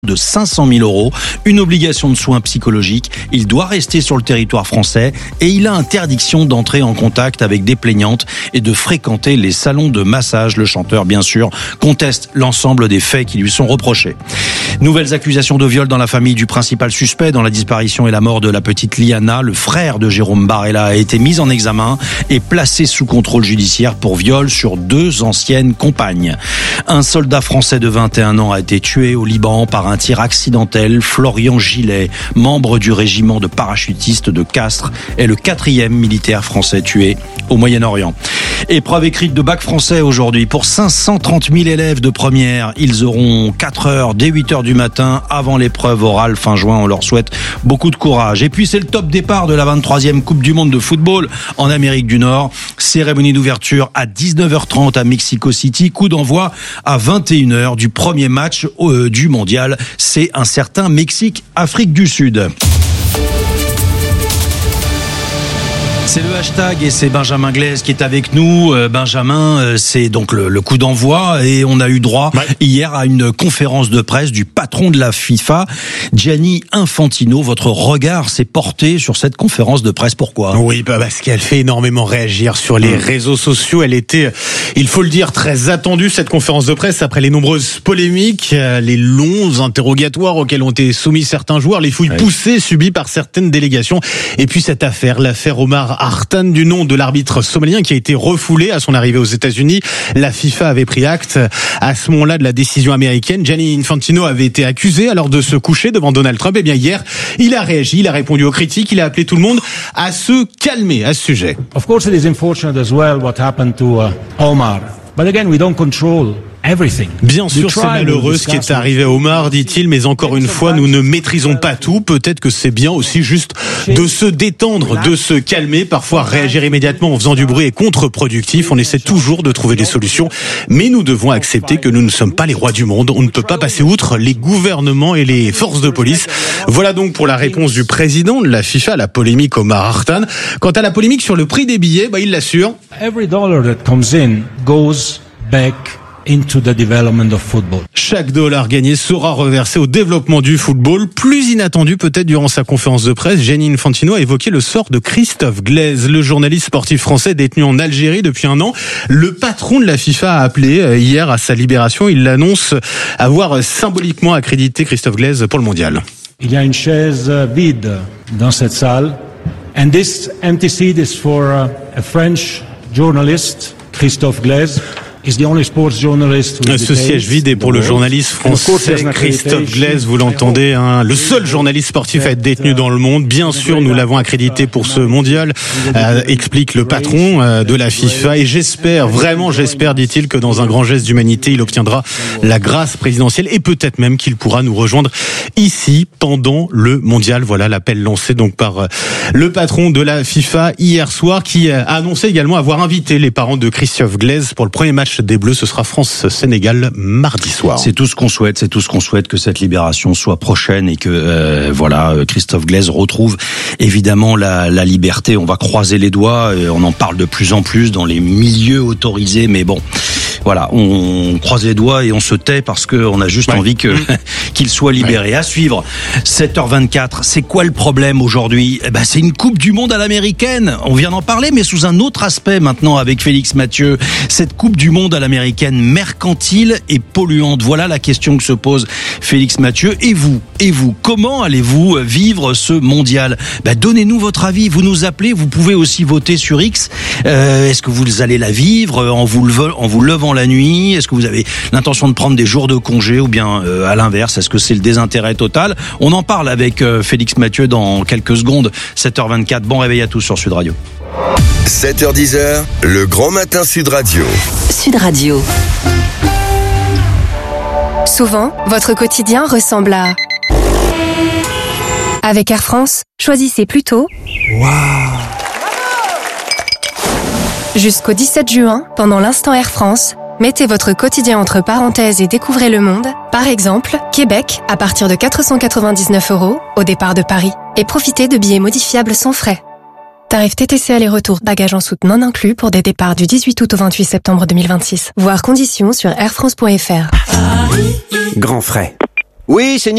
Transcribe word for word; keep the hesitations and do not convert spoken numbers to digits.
de cinq cent mille euros, une obligation de soins psychologiques, il doit rester sur le territoire français et il a interdiction d'entrer en contact avec des plaignantes et de fréquenter les salons de massage. Le chanteur, bien sûr, conteste l'ensemble des faits qui lui sont reprochés. Nouvelles accusations de viol dans la famille du principal suspect dans la disparition et la mort de la petite Liana. Le frère de Jérôme Barella a été mis en examen et placé sous contrôle judiciaire pour viol sur deux anciennes compagnes. Un soldat français de vingt et un ans a été tué au Liban par un tir accidentel. Florian Gillet, membre du régiment de parachutistes de Castres, est le quatrième militaire français tué au Moyen-Orient. Épreuve écrite de bac français aujourd'hui pour cinq cent trente mille élèves de première. Ils auront quatre heures dès huit heures du matin avant l'épreuve orale fin juin. On leur souhaite beaucoup de courage. Et puis c'est le top départ de la vingt-troisième Coupe du Monde de football en Amérique du Nord. Cérémonie d'ouverture à dix-neuf heures trente à Mexico City. Coup d'envoi à vingt et une heures du premier match euh, du mondial. C'est un certain Mexique-Afrique du Sud. C'est le hashtag et c'est Benjamin Glaise qui est avec nous. Euh, Benjamin, euh, c'est donc le, le coup d'envoi et on a eu droit ouais. hier à une conférence de presse du patron de la FIFA, Gianni Infantino. Votre regard s'est porté sur cette conférence de presse. Pourquoi ? Oui, bah parce qu'elle fait énormément réagir sur les mmh. réseaux sociaux. Elle était, il faut le dire, très attendue, cette conférence de presse, après les nombreuses polémiques, les longs interrogatoires auxquels ont été soumis certains joueurs, les fouilles ouais. poussées subies par certaines délégations. Et puis cette affaire, l'affaire Omar Artan, du nom de l'arbitre somalien qui a été refoulé à son arrivée aux États-Unis. La FIFA avait pris acte à ce moment-là de la décision américaine. Gianni Infantino avait été accusé alors de se coucher devant Donald Trump. Et bien hier, il a réagi, il a répondu aux critiques, il a appelé tout le monde à se calmer à ce sujet. Of course it is unfortunate as well what happened to uh, Omar. But again, we don't control everything. Bien sûr, c'est malheureux ce qui est arrivé à Omar, dit-il, mais encore une fois, nous ne maîtrisons pas tout. Peut-être que c'est bien aussi juste de se détendre, de se calmer. Parfois, réagir immédiatement en faisant du bruit est contre-productif. On essaie toujours de trouver des solutions, mais nous devons accepter que nous ne sommes pas les rois du monde. On ne peut pas passer outre les gouvernements et les forces de police. Voilà donc pour la réponse du président de la FIFA à la polémique Omar Artan. Quant à la polémique sur le prix des billets, bah, il l'assure. Every dollar that comes in goes back into the development of football. Chaque dollar gagné sera reversé au développement du football. Plus inattendu peut-être durant sa conférence de presse, Gianni Infantino a évoqué le sort de Christophe Glaise, le journaliste sportif français détenu en Algérie depuis un an. Le patron de la FIFA a appelé hier à sa libération. Il l'annonce avoir symboliquement accrédité Christophe Glaise pour le mondial. Il y a une chaise vide dans cette salle. And this empty seat is for a French journalist, Christophe Glaise. Ce siège vide est pour le journaliste français Christophe Glaise, vous l'entendez, hein, le seul journaliste sportif à être détenu dans le monde. Bien sûr, nous l'avons accrédité pour ce mondial, euh, explique le patron euh, de la FIFA. Et j'espère, vraiment j'espère, dit-il, que dans un grand geste d'humanité, il obtiendra la grâce présidentielle et peut-être même qu'il pourra nous rejoindre ici pendant le mondial. Voilà l'appel lancé donc par euh, le patron de la FIFA hier soir, qui a annoncé également avoir invité les parents de Christophe Glaise pour le premier match des Bleus. Ce sera France-Sénégal mardi soir. C'est tout ce qu'on souhaite, c'est tout ce qu'on souhaite, que cette libération soit prochaine et que euh, voilà, Christophe Glaise retrouve évidemment la, la liberté. On va croiser les doigts, on en parle de plus en plus dans les milieux autorisés, mais bon, voilà, on croise les doigts et on se tait parce qu'on a juste ouais. envie que qu'il soit libéré. Ouais. À suivre, sept heures vingt-quatre, c'est quoi le problème aujourd'hui ? Eh ben, c'est une Coupe du Monde à l'américaine. On vient d'en parler, mais sous un autre aspect maintenant avec Félix Mathieu. Cette Coupe du Monde à l'américaine, mercantile et polluante. Voilà la question que se pose Félix Mathieu. Et vous, et vous, comment allez-vous vivre ce mondial ? Ben, donnez-nous votre avis. Vous nous appelez, vous pouvez aussi voter sur X. Euh, est-ce que vous allez la vivre en vous levant, en vous levant la nuit ? Est-ce que vous avez l'intention de prendre des jours de congé ou bien euh, à l'inverse, est-ce que c'est le désintérêt total ? On en parle avec euh, Félix Mathieu dans quelques secondes. sept heures vingt-quatre, bon réveil à tous sur Sud Radio. sept heures dix, le grand matin Sud Radio. Sud Radio. Souvent, votre quotidien ressemble à... Avec Air France, choisissez plutôt... Waouh ! Jusqu'au dix-sept juin, pendant l'instant Air France, mettez votre quotidien entre parenthèses et découvrez le monde. Par exemple, Québec, à partir de quatre cent quatre-vingt-dix-neuf euros, au départ de Paris. Et profitez de billets modifiables sans frais. Tarif T T C aller-retour, bagages en soute non inclus pour des départs du dix-huit août au vingt-huit septembre deux mille vingt-six. Voir conditions sur air france point f r. Grand frais. Oui, c'est